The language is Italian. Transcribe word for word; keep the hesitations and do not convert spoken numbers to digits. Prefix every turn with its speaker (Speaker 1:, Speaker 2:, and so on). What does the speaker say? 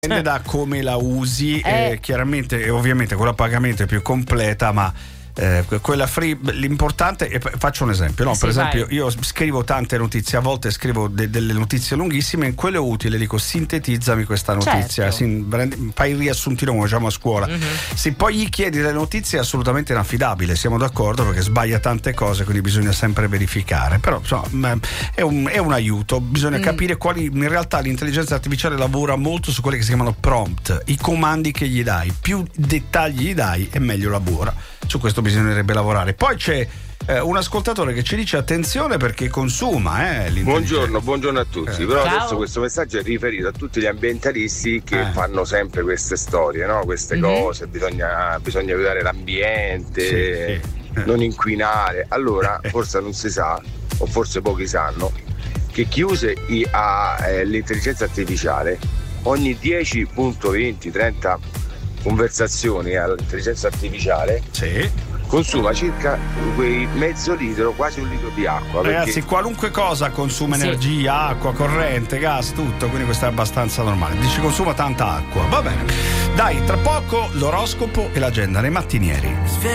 Speaker 1: Dipende da come la usi,
Speaker 2: Eh.
Speaker 1: eh, chiaramente, e ovviamente quella a pagamento è più completa, ma eh, quella free, l'importante è, faccio un esempio, no?
Speaker 2: Sì,
Speaker 1: per esempio
Speaker 2: vai.
Speaker 1: io scrivo tante notizie, a volte scrivo de- delle notizie lunghissime, in quello è utile, dico sintetizzami questa notizia,
Speaker 2: Certo.
Speaker 1: sin- prendi- fai il riassuntino come facciamo a scuola.
Speaker 2: Mhm.
Speaker 1: Se poi gli chiedi le notizie è assolutamente inaffidabile, siamo d'accordo, perché sbaglia tante cose, quindi bisogna sempre verificare, però insomma, mh, è, un, è un aiuto, bisogna
Speaker 2: Mm.
Speaker 1: capire quali, in realtà l'intelligenza artificiale lavora molto su quelli che si chiamano prompt, i comandi che gli dai, più dettagli gli dai e meglio lavora, su questo bisognerebbe lavorare. Poi c'è eh, un ascoltatore che ci dice attenzione perché consuma eh, l'intelligenza.
Speaker 3: Buongiorno, buongiorno a tutti.
Speaker 1: Eh.
Speaker 3: Però
Speaker 2: Ciao.
Speaker 3: adesso questo messaggio è riferito a tutti gli ambientalisti che
Speaker 1: Eh.
Speaker 3: fanno sempre queste storie, no? Queste
Speaker 2: Mhm.
Speaker 3: cose, bisogna, bisogna aiutare l'ambiente,
Speaker 1: Sì, sì. Eh.
Speaker 3: non inquinare. Allora, forse non si sa, o forse pochi sanno, che chi usa i- a, eh, l'intelligenza artificiale ogni dieci, venti, trenta conversazioni all'intelligenza artificiale
Speaker 1: Sì.
Speaker 3: consuma circa quei mezzo litro, quasi un litro di acqua. perché-
Speaker 1: Ragazzi, qualunque cosa consuma
Speaker 2: Sì.
Speaker 1: energia, acqua, corrente, gas, tutto, quindi questo è abbastanza normale. Dici consuma tanta acqua, va bene. Dai, tra poco l'oroscopo e l'agenda nei mattinieri.